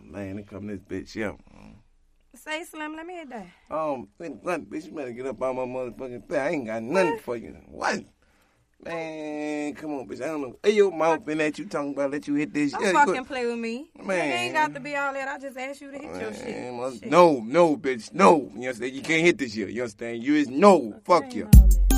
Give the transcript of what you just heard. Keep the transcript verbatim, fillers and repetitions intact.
man, they come this bitch, yeah. Say, Slim, let me hit that. Um, what, bitch, you better get up on my motherfucking bed. I ain't got nothing What? for you. What? Man, come on, bitch. I don't know. Hey, your mouth been that you talking about, let you hit this. Don't Yeah, fucking you play with me. Man. Man, it ain't got to be all that. I just asked you to hit Man, your shit. must- Shit. No, no, bitch, no. You understand? You can't hit this year. You understand? You is no. Fuck Ain't you. all that.